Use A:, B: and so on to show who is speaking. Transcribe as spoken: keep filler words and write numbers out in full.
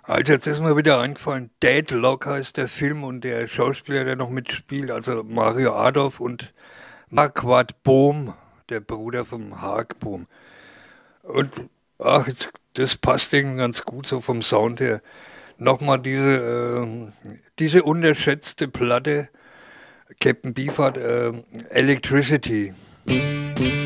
A: Also jetzt ist mir wieder eingefallen, Deadlock heißt der Film und der Schauspieler, der noch mitspielt, also Mario Adolf und Marquardt Bohm, der Bruder vom Haag Bohm. Und ach, jetzt, das passt irgendwie ganz gut so vom Sound her. Nochmal diese, ähm, diese unterschätzte Platte, Captain Beefheart, ähm, Electricity.